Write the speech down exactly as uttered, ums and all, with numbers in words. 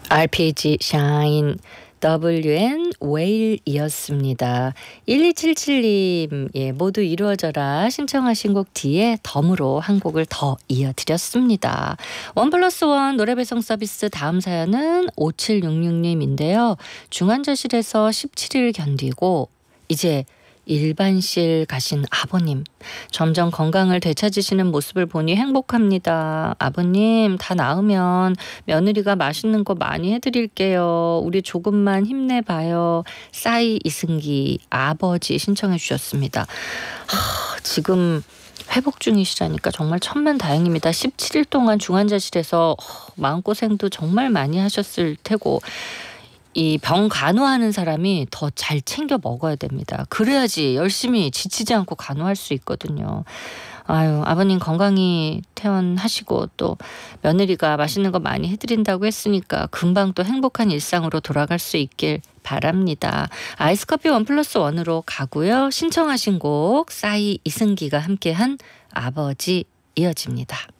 알피지 샤인 더블유엔 웨일이었습니다. 일이칠칠님 예, 모두 이루어져라 신청하신 곡 뒤에 덤으로 한 곡을 더 이어드렸습니다. 원 플러스 원 노래배송 서비스 다음 사연은 오칠육육님인데요. 중환자실에서 십칠 일 견디고 이제 일반실 가신 아버님. 점점 건강을 되찾으시는 모습을 보니 행복합니다. 아버님 다 나으면 며느리가 맛있는 거 많이 해드릴게요. 우리 조금만 힘내봐요. 싸이 이승기 아버지 신청해 주셨습니다. 하, 지금 회복 중이시라니까 정말 천만다행입니다. 십칠 일 동안 중환자실에서 마음고생도 정말 많이 하셨을 테고 이 병 간호하는 사람이 더 잘 챙겨 먹어야 됩니다. 그래야지 열심히 지치지 않고 간호할 수 있거든요. 아유, 아버님 건강히 퇴원하시고 또 며느리가 맛있는 거 많이 해드린다고 했으니까 금방 또 행복한 일상으로 돌아갈 수 있길 바랍니다. 아이스커피 원 플러스 원으로 가고요. 신청하신 곡 싸이 이승기가 함께한 아버지 이어집니다.